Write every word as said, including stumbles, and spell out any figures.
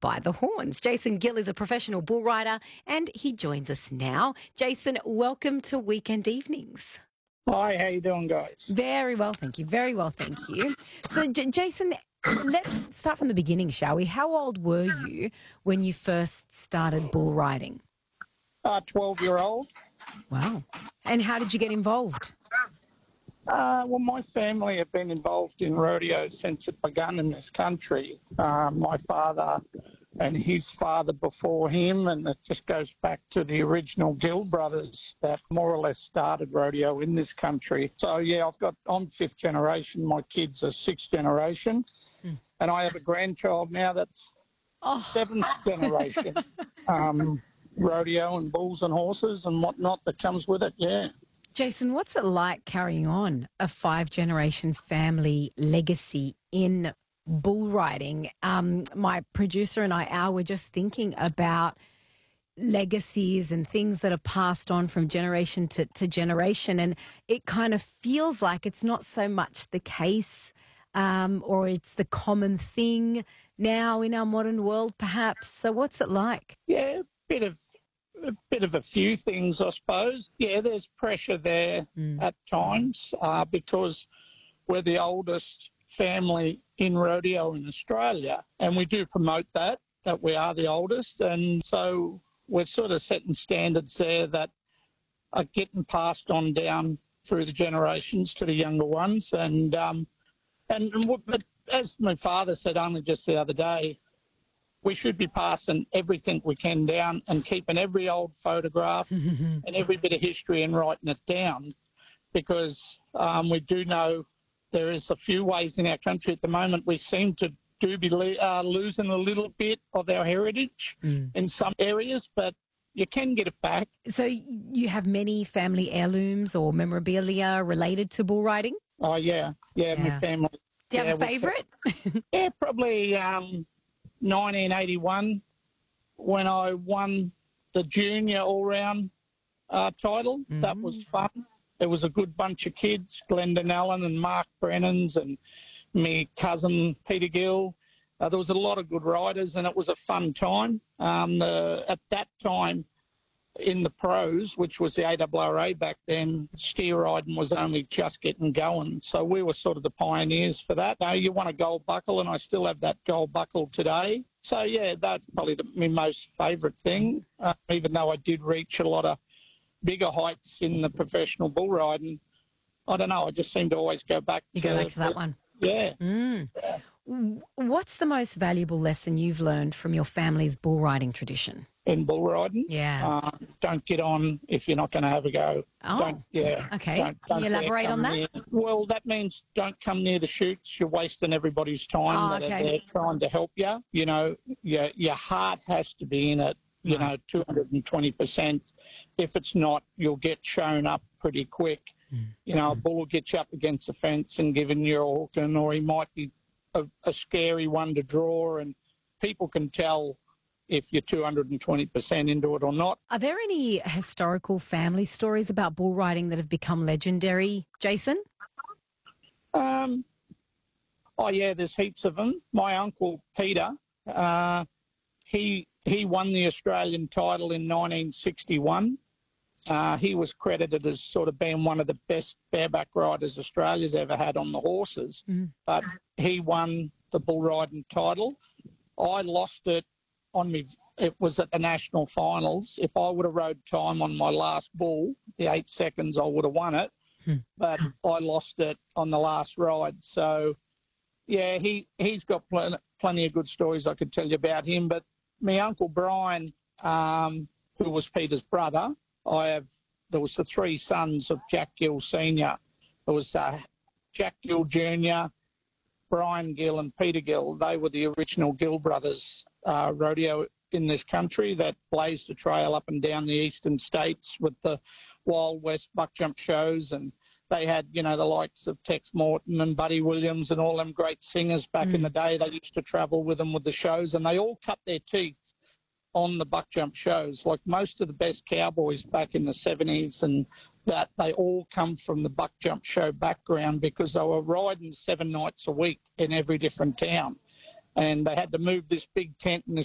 by the horns. Jason Gill is a professional bull rider and he joins us now. Jason, welcome to Weekend Evenings. Hi, how you doing, guys? Very well, thank you. Very well, thank you. So, J- Jason, let's start from the beginning, shall we? How old were you when you first started bull riding? Uh, twelve-year-old. Wow. And how did you get involved? Uh, well, my family have been involved in rodeo since it began in this country. Uh, my father and his father before him, and it just goes back to the original Gill brothers that more or less started rodeo in this country. So, yeah, I've got, I'm fifth generation. My kids are sixth generation. Mm. And I have a grandchild now that's oh. seventh generation. um, rodeo and bulls and horses and whatnot that comes with it, yeah. Jason, what's it like carrying on a five-generation family legacy in bull riding? Um, my producer and I, Al, were just thinking about legacies and things that are passed on from generation to, to generation, and it kind of feels like it's not so much the case um, or it's the common thing now in our modern world, perhaps. So what's it like? Yeah, a bit of A bit of a few things, I suppose. Yeah, there's pressure there mm. at times uh, because we're the oldest family in rodeo in Australia, and we do promote that, that we are the oldest. And so we're sort of setting standards there that are getting passed on down through the generations to the younger ones. And, um, and, and but as my father said only just the other day, we should be passing everything we can down and keeping every old photograph and every bit of history and writing it down, because um, we do know there is a few ways in our country at the moment we seem to do be uh, losing a little bit of our heritage mm. in some areas, but you can get it back. So you have many family heirlooms or memorabilia related to bull riding? Oh, yeah. Yeah, yeah. My family. Do you yeah, have a favourite? yeah, probably... Um, nineteen eighty-one, when I won the junior all-round uh, title. Mm-hmm. That was fun. There was a good bunch of kids, Glendon Allen and Mark Brennans and me cousin Peter Gill. Uh, there was a lot of good riders, and it was a fun time. Um, the, at that time, in the pros, which was the A R R A back then, steer riding was only just getting going. So we were sort of the pioneers for that. Now you won a gold buckle, and I still have that gold buckle today. So, yeah, that's probably the, my most favourite thing, uh, even though I did reach a lot of bigger heights in the professional bull riding. I don't know, I just seem to always go back you to... You go back to that one? Yeah. Mm. yeah. What's the most valuable lesson you've learned from your family's bull riding tradition? In bull riding? Yeah. Uh, don't get on if you're not going to have a go. Oh, don't, yeah. Okay. Don't, Can don't you elaborate on that? Near. Well, that means don't come near the chutes. You're wasting everybody's time oh, that okay. are there trying to help you. You know, your, your heart has to be in it, you right. know, two hundred twenty percent. If it's not, you'll get shown up pretty quick. Mm. You know, a bull will get you up against the fence and giving you a hooking, or he might be a, a scary one to draw, and people can tell if you're two hundred twenty percent into it or not. Are there any historical family stories about bull riding that have become legendary, Jason? Um, oh, yeah, there's heaps of them. My uncle, Peter, uh, he he won the Australian title in nineteen sixty-one. Uh, he was credited as sort of being one of the best bareback riders Australia's ever had on the horses. Mm. But he won the bull riding title. I lost it on me. It was at the national finals. If I would have rode time on my last bull, the eight seconds, I would have won it. Hmm. But I lost it on the last ride. So, yeah, he, he's got pl- plenty of good stories I could tell you about him. But my Uncle Brian, um, who was Peter's brother, I have, there was the three sons of Jack Gill Senior There was uh, Jack Gill Junior, Brian Gill and Peter Gill. They were the original Gill brothers uh, rodeo in this country that blazed a trail up and down the eastern states with the Wild West buck jump shows. And they had, you know, the likes of Tex Morton and Buddy Williams and all them great singers back mm. in the day. They used to travel with them with the shows, and they all cut their teeth on the buck jump shows. Like most of the best cowboys back in the seventies and that, they all come from the buck jump show background because they were riding seven nights a week in every different town. And they had to move this big tent and this